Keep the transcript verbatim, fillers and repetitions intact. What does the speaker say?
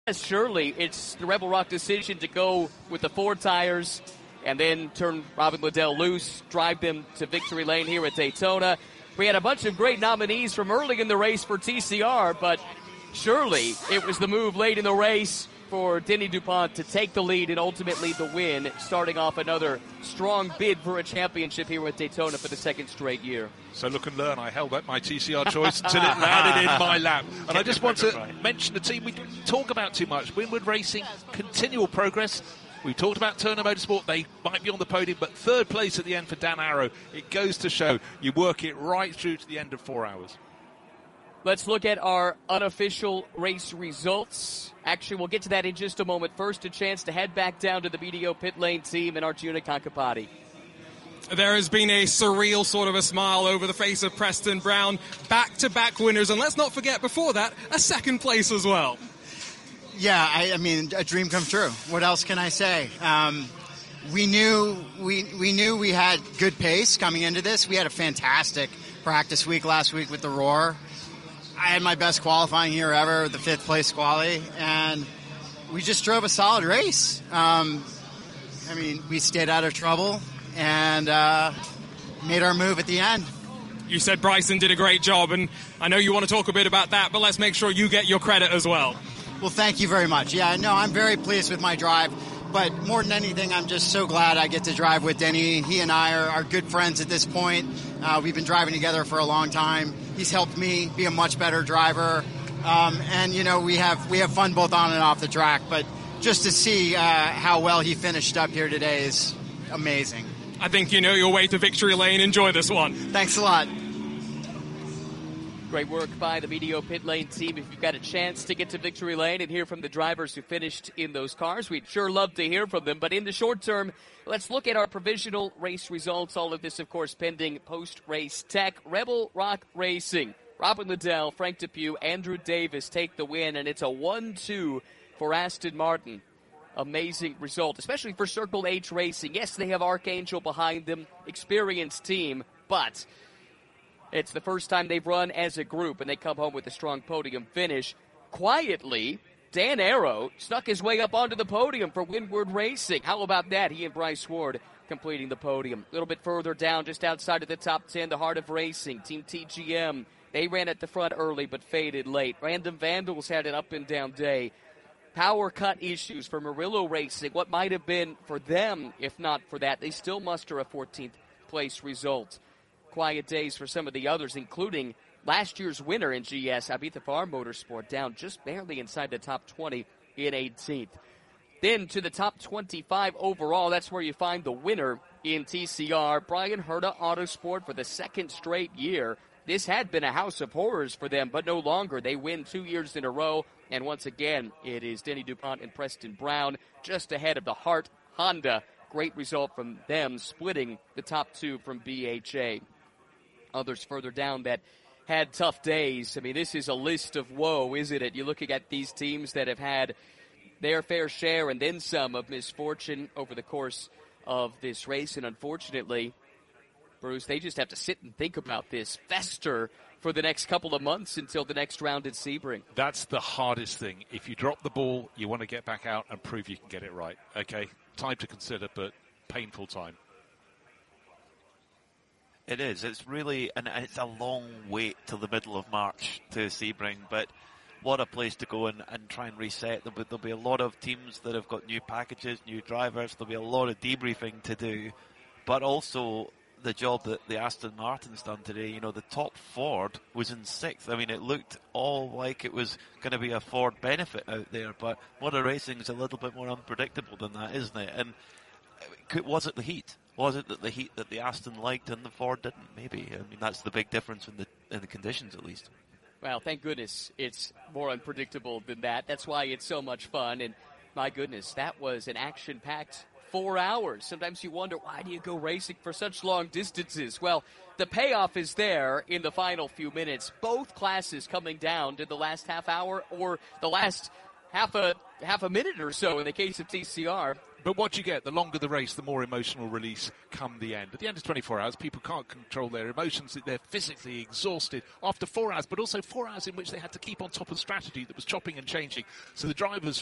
Surely it's the Rebel Rock decision to go with the four tires and then turn Robin Liddell loose, drive them to victory lane here at Daytona. We had a bunch of great nominees from early in the race for T C R, but surely it was the move late in the race for Denny DuPont to take the lead and ultimately the win, starting off another strong bid for a championship here at Daytona for the second straight year. So look and learn, I held up my T C R choice until it landed in my lap. And I just want to mention the team we didn't talk about too much. Winward Racing, continual progress. We talked about Turner Motorsport. They might be on the podium, but third place at the end for Dan Arrow. It goes to show you work it right through to the end of four hours. Let's look at our unofficial race results. Actually, we'll get to that in just a moment. First, a chance to head back down to the B D O pit lane team and Arjuna Kankapati. There has been a surreal sort of a smile over the face of Preston Brown. Back-to-back winners, and let's not forget, before that, a second place as well. Yeah, I, I mean, a dream come true. What else can I say? Um, we knew we we knew we had good pace coming into this. We had a fantastic practice week last week with the Roar. I had my best qualifying year ever, the fifth place quali, and we just drove a solid race. Um, I mean, we stayed out of trouble and uh, made our move at the end. You said Bryson did a great job, and I know you want to talk a bit about that, but let's make sure you get your credit as well. Well, thank you very much. Yeah, no, I'm very pleased with my drive, but more than anything, I'm just so glad I get to drive with Denny. He and I are, are good friends at this point. Uh, we've been driving together for a long time. He's helped me be a much better driver, um, and you know we have we have fun both on and off the track. But just to see uh, how well he finished up here today is amazing. I think you know your way to victory lane. Enjoy this one. Thanks a lot. Great work by the B D O pit lane team. If you've got a chance to get to victory lane and hear from the drivers who finished in those cars, we'd sure love to hear from them. But in the short term, let's look at our provisional race results. All of this, of course, pending post-race tech. Rebel Rock Racing, Robin Liddell, Frank Depew, Andrew Davis take the win, and it's a one two for Aston Martin. Amazing result, especially for Circle H Racing. Yes, they have Archangel behind them, experienced team, but it's the first time they've run as a group, and they come home with a strong podium finish. Quietly, Dan Arrow snuck his way up onto the podium for Winward Racing. How about that? He and Bryce Ward completing the podium. A little bit further down, just outside of the top ten, the Heart of Racing, Team T G M. They ran at the front early but faded late. Random Vandals had an up-and-down day. Power cut issues for Murillo Racing. What might have been for them, if not for that, they still muster a fourteenth place result. Quiet days for some of the others, including last year's winner in G S, Abitha Farm Motorsport, down just barely inside the top twenty in eighteenth. Then to the top twenty-five overall, that's where you find the winner in T C R, Brian Herta Autosport for the second straight year. This had been a house of horrors for them, but no longer. They win two years in a row, and once again, it is Denny DuPont and Preston Brown just ahead of the Hart Honda. Great result from them, splitting the top two from B H A. Others further down that had tough days. I mean, this is a list of woe, isn't it? You're looking at these teams that have had their fair share and then some of misfortune over the course of this race, and unfortunately, Bruce, they just have to sit and think about this, fester for the next couple of months until the next round at Sebring. That's the hardest thing. If you drop the ball, you want to get back out and prove you can get it right. Okay, time to consider, but painful time. It is. It's really, and it's a long wait till the middle of March to Sebring, but what a place to go and, and try and reset. There'll be, there'll be a lot of teams that have got new packages, new drivers. There'll be a lot of debriefing to do, but also the job that the Aston Martin's done today. You know, the top Ford was in sixth. I mean, it looked all like it was going to be a Ford benefit out there, but Motor Racing is a little bit more unpredictable than that, isn't it? And was it the heat? Was it that the heat that the Aston liked and the Ford didn't? Maybe. I mean, that's the big difference in the in the conditions, at least. Well, thank goodness it's more unpredictable than that. That's why it's so much fun. And my goodness, that was an action-packed four hours. Sometimes you wonder, why do you go racing for such long distances? Well, the payoff is there in the final few minutes. Both classes coming down to the last half hour or the last half a half a minute or so in the case of T C R. But what you get, the longer the race, the more emotional release come the end. At the end of twenty-four hours, people can't control their emotions. They're physically exhausted after four hours, but also four hours in which they had to keep on top of strategy that was chopping and changing. So the drivers